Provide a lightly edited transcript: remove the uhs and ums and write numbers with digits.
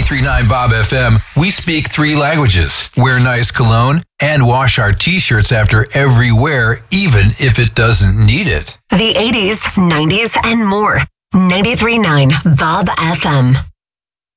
93.9 Bob FM, we speak 3 languages, wear nice cologne, and wash our t-shirts after every wear, even if it doesn't need it. The 80s, 90s, and more. 93.9 Bob FM.